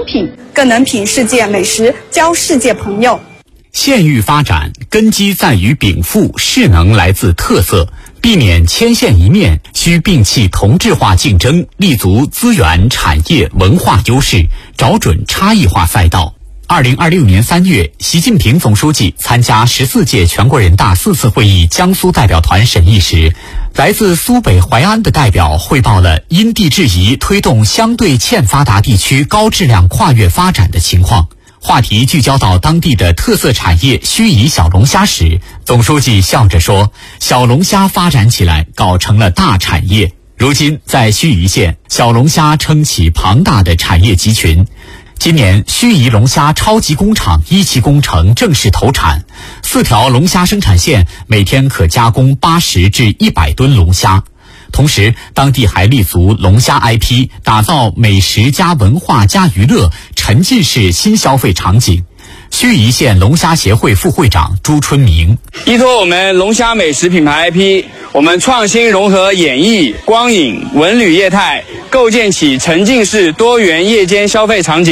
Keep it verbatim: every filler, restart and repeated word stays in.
品，更能品世界美食，交世界朋友。 县域发展根基在于禀赋，势能来自特色。避免牵线一面，需摒弃同质化竞争，立足资源、产业、文化优势，找准差异化赛道。二零二六年三月，习近平总书记参加十四届全国人大四次会议江苏代表团审议时，来自苏北淮安的代表汇报了因地制宜推动相对欠发达地区高质量跨越发展的情况。话题聚焦到当地的特色产业盱眙小龙虾时，总书记笑着说，小龙虾发展起来搞成了大产业。如今在盱眙县，小龙虾撑起庞大的产业集群。今年盱眙龙虾超级工厂一期工程正式投产，四条龙虾生产线每天可加工八十至一百吨龙虾。同时，当地还立足龙虾 I P， 打造美食加文化加娱乐沉浸式新消费场景。盱眙县龙虾协会副会长朱春明： 依托我们龙虾美食品牌 I P， 我们创新融合演艺、光影、文旅业态，构建起沉浸式多元夜间消费场景。